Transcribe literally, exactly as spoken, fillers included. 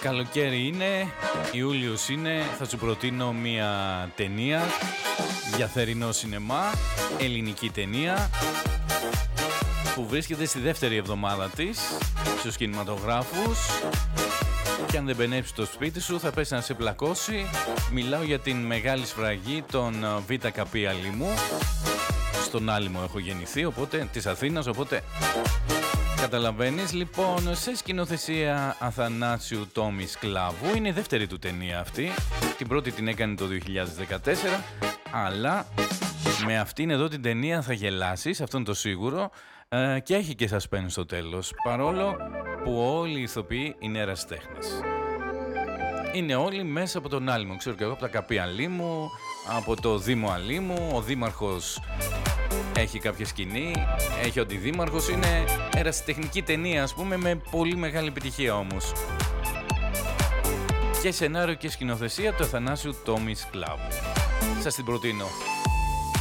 Καλοκαίρι είναι, Ιούλιος είναι, θα σου προτείνω μια ταινία για θερινό σινεμά, ελληνική ταινία που βρίσκεται στη δεύτερη εβδομάδα της στους κινηματογράφους και αν δεν μπενέψει στο σπίτι σου θα πέσει να σε πλακώσει. Μιλάω για την μεγάλη σφραγή των ΒΚ Αλήμου. Στον Άλυμο έχω γεννηθεί, οπότε της Αθήνας, οπότε καταλαβαίνεις. Λοιπόν, σε σκηνοθεσία Αθανάσιου Τόμη Σκλάβου, είναι η δεύτερη του ταινία αυτή. Την πρώτη την έκανε το δύο χιλιάδες δεκατέσσερα, αλλά με αυτήν εδώ την ταινία θα γελάσεις, αυτό είναι το σίγουρο, ε, και έχει και suspense στο τέλος, παρόλο που όλοι οι ηθοποιοί είναι ερασιτέχνες. Είναι όλοι μέσα από τον Άλυμο, ξέρω και εγώ, από τα Καπή Αλήμου, από το Δήμο Αλήμου, ο δήμαρχος έχει κάποια σκηνή, έχει ότι δήμαρχος, είναι ερασιτεχνική ταινία ας πούμε, με πολύ μεγάλη επιτυχία όμως. Και σενάριο και σκηνοθεσία του Αθανάσιου Τόμη Σκλάβου. Σας την προτείνω.